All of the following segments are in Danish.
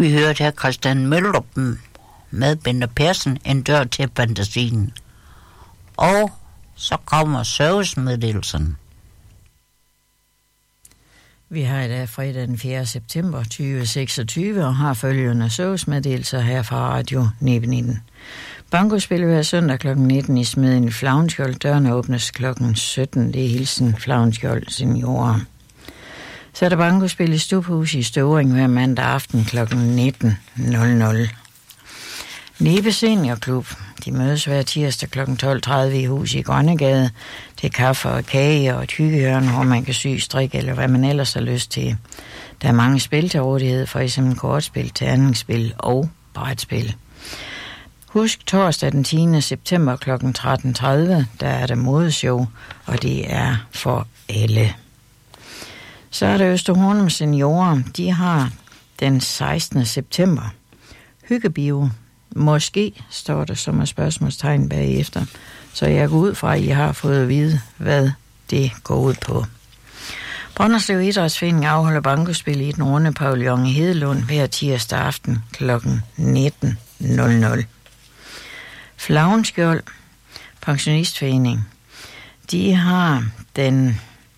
Vi hørte her Christian Møllerup med Bente Persen, En dør til fantasien. Og så kommer servicemeddelelsen. Vi har i dag fredag den 4. september 2026 og har følgende servicemeddelelser her fra Radio 19. Bankospil hver søndag kl. 19 i Smeden i Flavnskjold. Dørene åbnes kl. 17. Det er hilsen Flavnskjold seniorer. Så er der bankospil i Stubhus i Støvring hver mandag aften kl. 19.00. Nibe Seniorklub. De mødes hver tirsdag kl. 12.30 i hus i Grønnegade. Det er kaffe og kage og et hyggehjørne, hvor man kan sy, strikke eller hvad man ellers har lyst til. Der er mange spil til rådighed, for eksempel kortspil, terningsspil og brætspil. Husk torsdag den 10. september kl. 13.30, der er der modeshow, og det er for alle. Så er der Østerhornum Seniorer. De har den 16. september hyggebio. Måske står der som et spørgsmålstegn bagefter, så jeg går ud fra, at I har fået at vide, hvad det går ud på. Brønderslev Idrætsforening afholder bankospil i den runde pavillon i Hedelund hver tirsdag aften kl. 19.00. Flavnskjold Pensionistforening, de har den...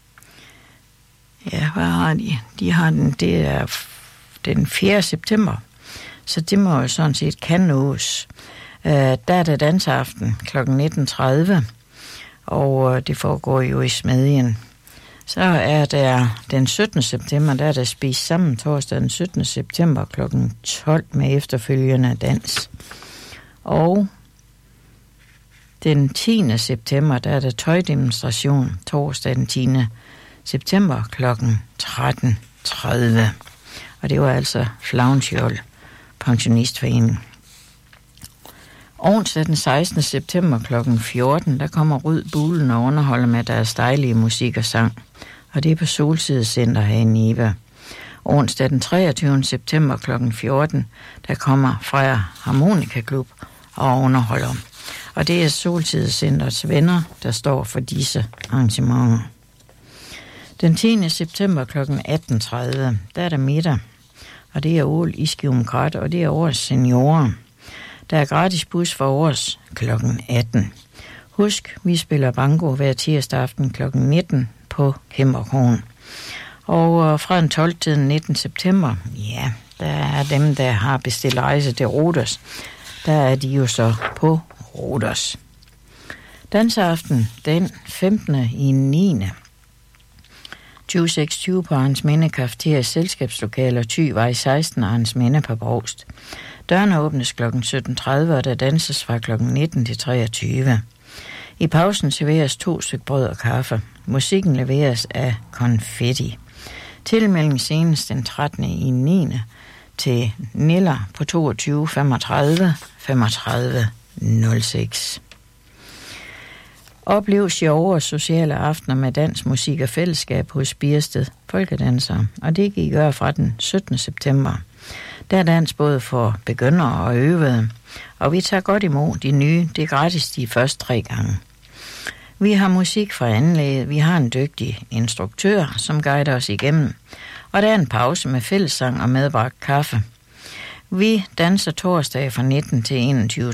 Ja, hvad har de? De har den, det er den 4. september. Så det må jo sådan set kan nås. Der er det dansaften kl. 19.30, og det foregår jo i Smedjen. Så er der den 17. september, der er der spist sammen torsdag den 17. september kl. 12 med efterfølgende dans. Og den 10. september, der er der tøjdemonstration torsdag den 10. september kl. 13.30. Og det var altså Flavnskjold Pensionistforening. Onsdag den 16. september kl. 14, der kommer Rød Bulen og underholder med deres dejlige musik og sang. Og det er på Solsidecenter her i Nibe. Onsdag den 23. september kl. 14, der kommer Freja Harmonikaklub og underholder. Og det er Solsidecenterets venner, der står for disse arrangementer. Den 10. september kl. 18.30, der er der middag. Og det er Ål i Skivumkrat, og det er årets seniorer. Der er gratis bus for års kl. 18. Husk, vi spiller banko hver tirsdag aften kl. 19 på Kæmperkrogen. Og fra den 12. til den 19. september, ja, der er dem, der har bestilt rejse til Rhodos. Der er de jo så på Rhodos. Dansaften den 15. i 9. 2026 på Arns Minde Cafeterias selskabslokaler Thyvej 16 Arns Minde på Brovst. Dørene åbnes kl. 17.30, og der danses fra kl. 19 til 23. I pausen serveres 2 stykker brød og kaffe. Musikken leveres af Konfetti. Tilmelding senest den 13. i 9. til Niller på 22 35 35 06. Oplev sjove og sociale aftener med dans, musik og fællesskab hos Biersted Folkedansere, og det kan I gøre fra den 17. september. Der er dans både for begyndere og øvede, og vi tager godt imod de nye. Det er gratis de første 3 gange. Vi har musik fra anlægget, vi har en dygtig instruktør, som guider os igennem, og der er en pause med fællessang og medbragt kaffe. Vi danser torsdag fra 19 til 21.